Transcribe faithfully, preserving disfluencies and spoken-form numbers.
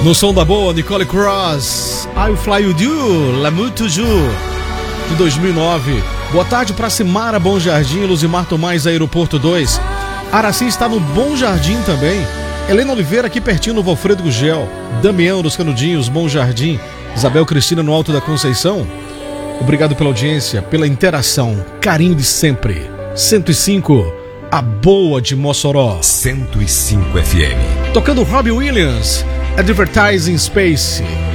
No som da boa, Nicole Cross, I'll Fly With You, L'amour toujours, de dois mil e nove. Boa tarde para Simara Bom Jardim, Luzimar Tomás, Aeroporto dois. Araci está no Bom Jardim também. Helena Oliveira aqui pertinho no Valfredo Gugel. Damião dos Canudinhos, Bom Jardim. Isabel Cristina no Alto da Conceição. Obrigado pela audiência, pela interação, carinho de sempre. cento e cinco, a boa de Mossoró. cento e cinco F M. Tocando Robbie Williams, Advertising Space.